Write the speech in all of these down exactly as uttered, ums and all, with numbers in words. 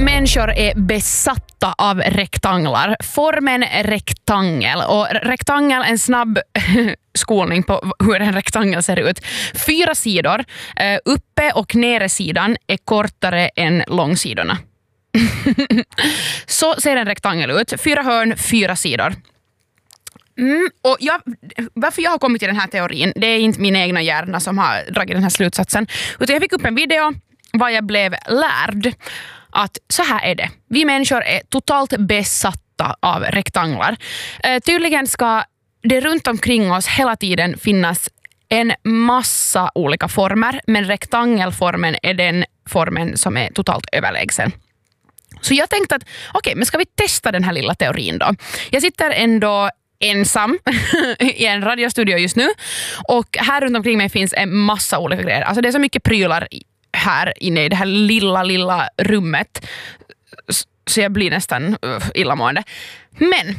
människor är besatta av rektanglar. Formen rektangel. Och rektangel är en snabb skolning på hur en rektangel ser ut. Fyra sidor. Uh, uppe och nere sidan är kortare än långsidorna. Så ser en rektangel ut. Fyra hörn, fyra sidor. Mm, och jag, varför jag har kommit till den här teorin, det är inte min egna hjärna som har dragit den här slutsatsen, utan jag fick upp en video vad jag blev lärd att så här är det. Vi människor är totalt besatta av rektanglar. Eh, tydligen ska det runt omkring oss hela tiden finnas en massa olika former, men rektangelformen är den formen som är totalt överlägsen. Så jag tänkte att okej, okay, men ska vi testa den här lilla teorin då? Jag sitter ändå ensam i en radiostudio just nu, och här runt omkring mig finns en massa olika grejer. Alltså det är så mycket prylar här inne i det här lilla, lilla rummet, så jag blir nästan uh, illamående. Men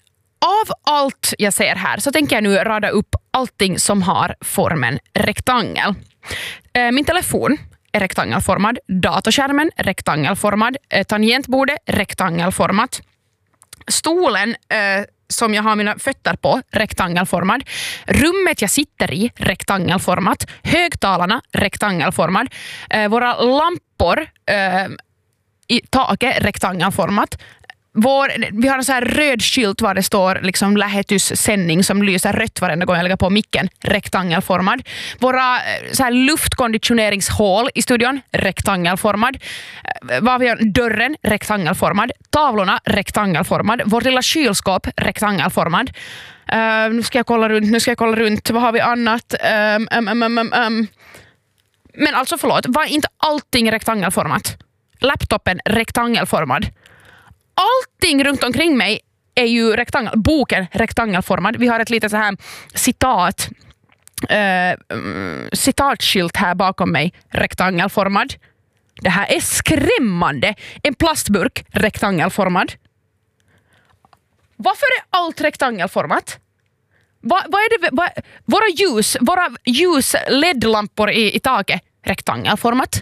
av allt jag ser här så tänker jag nu rada upp allting som har formen rektangel. Eh, min telefon är rektangelformad, datorskärmen rektangelformad, eh, tangentbordet rektangelformat, stolen eh, som jag har mina fötter på rektangelformad, rummet jag sitter i rektangelformat, högtalarna rektangelformad, eh, våra lampor eh, i taket rektangelformat. Vår, vi har en så här röd skylt var det står liksom Lähetys sändning som lyser rött varenda gång jag lägger på micken, rektangelformad. Våra så här luftkonditioneringshål i studion rektangelformad. Vad vi har, dörren rektangelformad, tavlorna rektangelformad, vårt lilla kylskåp rektangelformad. Uh, nu ska jag kolla runt, nu ska jag kolla runt. Vad har vi annat? Um, um, um, um, um. Men alltså förlåt, var inte allting rektangelformat? Laptopen rektangelformad. Allting runt omkring mig är ju rektangel. Boken rektangelformad. Vi har ett litet så här citat uh, citatskylt här bakom mig rektangelformad. Det här är skrämmande. En plastburk rektangelformad. Varför är allt rektangelformat? Va, vad är det, va, våra ljus, våra ljus L E D-lampor i, i taket rektangelformat.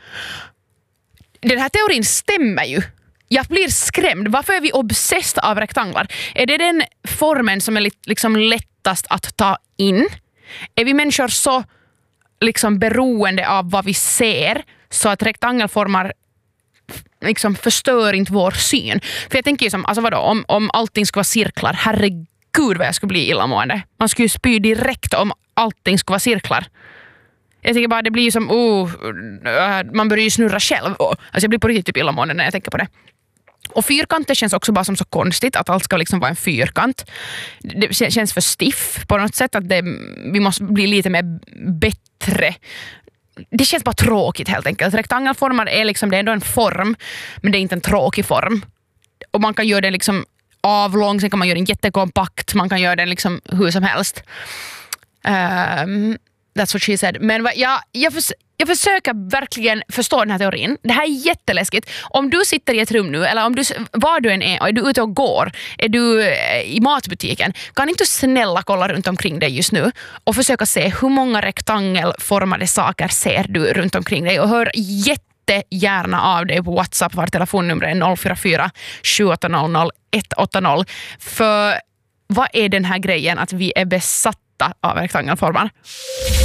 Den här teorin stämmer ju. Jag blir skrämd. Varför är vi obsessed av rektanglar? Är det den formen som är liksom lättast att ta in? Är vi människor så liksom beroende av vad vi ser så att rektangelformar liksom förstör inte vår syn? För jag tänker ju som, alltså vadå, om, om allting ska vara cirklar, herregud vad jag skulle bli illamående. Man skulle ju spy direkt om allting ska vara cirklar. Jag tänker bara, det blir ju som, oh, man börjar ju snurra själv. Alltså jag blir på riktigt typ illamående när jag tänker på det. Och fyrkanter känns också bara som så konstigt att allt ska liksom vara en fyrkant. Det känns för stiff på något sätt, att det, vi måste bli lite mer bättre. Det känns bara tråkigt helt enkelt. Rektangelformar är liksom, det är ändå en form, men det är inte en tråkig form. Och man kan göra den liksom avlång, sen kan man göra den jättekompakt, man kan göra den liksom hur som helst. Um, that's what she said. Men jag, jag, förs- jag försöker verkligen förstå den här teorin. Det här är jätteläskigt. Om du sitter i ett rum nu, eller om du, var du än är, och är du ute och går, är du i matbutiken, kan inte snälla kolla runt omkring dig just nu och försöka se hur många rektangelformade saker ser du runt omkring dig, och hör jättegärna av dig på WhatsApp, var telefonnumret är noll fyra fyra sju åtta noll noll ett åtta noll. För vad är den här grejen att vi är besatta av rektangelformar?